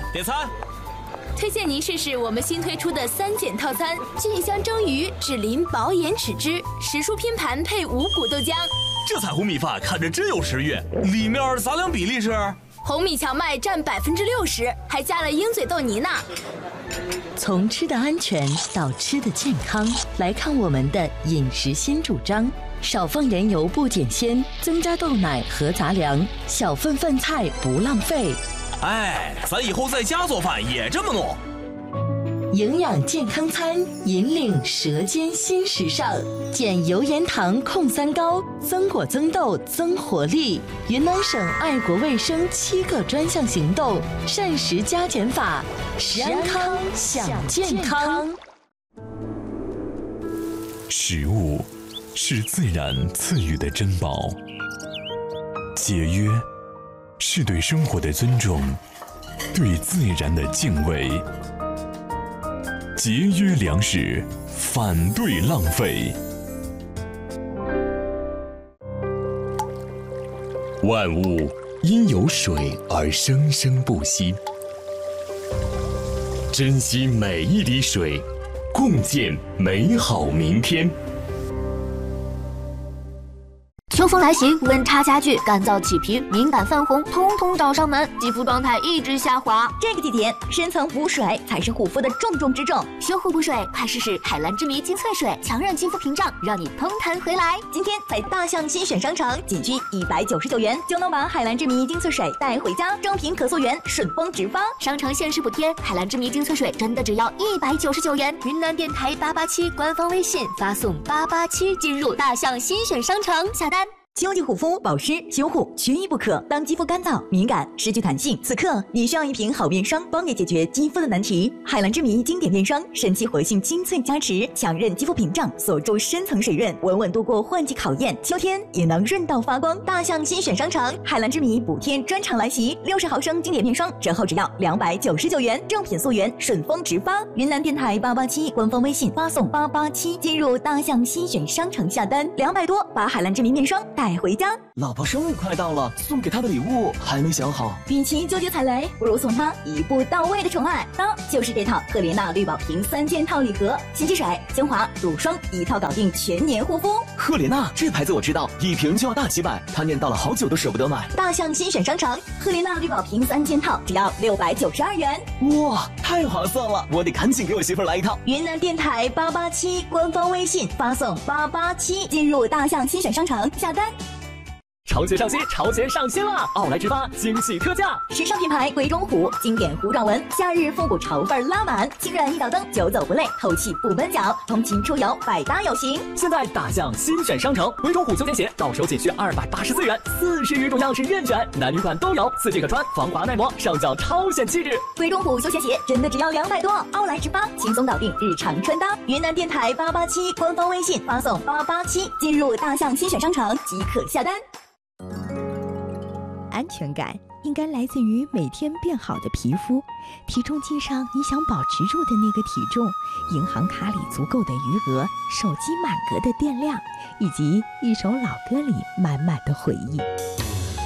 点餐。 推荐您试试我们新推出的3减套餐：菌香蒸鱼、脂淋薄盐豉汁、时蔬拼盘配五谷豆浆。 这彩虹米饭看着真有食欲，里面杂粮比例是？ 红米荞麦占60%，还加了鹰嘴豆泥呢。 从吃的安全到吃的健康，来看我们的饮食新主张：少放盐油不减鲜，增加豆奶和杂粮，小份饭菜不浪费。 哎，咱以后在家做饭也这么弄。 营养健康餐，引领舌尖新时尚，减油盐糖控三高，增果增豆增活力。云南省爱国卫生7个专项行动，膳食加减法，食安康享健康。 食物是自然赐予的珍宝，节约是对生活的尊重，对自然的敬畏。节约粮食，反对浪费。万物因有水而生生不息，珍惜每一滴水，共建美好明天。 秋风来袭，温差加剧，干燥起皮、敏感泛红，统统找上门，肌肤状态一直下滑。 这个季节，深层补水才是护肤的重中之重。 修护补水，快试试海蓝之谜精粹水，强韧肌肤屏障，让你蓬弹回来。 今天在大象新选商城，仅需199元就能把海蓝之谜精粹水带回家，正品可溯源，顺丰直发。 商城限时补贴，海蓝之谜精粹水真的只要199元。云南电台887官方微信发送887进入大象新选商城下单。 秋季护肤保湿修护缺一不可。当肌肤干燥、敏感、失去弹性，此刻你需要一瓶好面霜，帮你解决肌肤的难题。海蓝之谜经典面霜，神奇活性精粹加持，强韧肌肤屏障，锁住深层水润，稳稳度过换季考验。秋天也能润到发光。大象新选商城，海蓝之谜补贴专场来袭，60毫升经典面霜折后只要299元，正品溯源，顺丰直发。云南电台887官方微信发送887进入大象新选商城下单，200多把海蓝之谜面霜带回家。 老婆生日快到了，送给她的礼物还没想好。 与其纠结踩雷，不如送她一步到位的宠爱。那就是这套赫莲娜绿宝瓶3件套礼盒，洗洁水、精华、乳霜一套搞定全年护肤。 赫莲娜这牌子我知道，一瓶就要大几百，她念叨了好久都舍不得买。 大象新选商城，赫莲娜绿宝瓶3件套只要692元。 哇，太划算了，我得赶紧给我媳妇来一套。 云南电台887官方微信发送887进入大象新选商城下单。 潮鞋上新，潮鞋上新了！奥莱直发惊喜特价， 时尚品牌鬼冢虎经典糊状纹，夏日复古潮范拉满，轻软一脚蹬，久走不累，透气不闷脚，通勤出游百搭有型。 现在大象新选商城，鬼冢虎休闲鞋到手仅需284元，40余种样式任选，男女款都有，4季可穿，防滑耐磨，上脚超显气质。 鬼冢虎休闲鞋真的只要200多，奥莱直发轻松搞定日常穿搭。云南电台887官方微信发送887进入大象新选商城即可下单。 安全感应该来自于每天变好的皮肤，体重计上你想保持住的那个体重，银行卡里足够的余额，手机满格的电量，以及一首老歌里满满的回忆。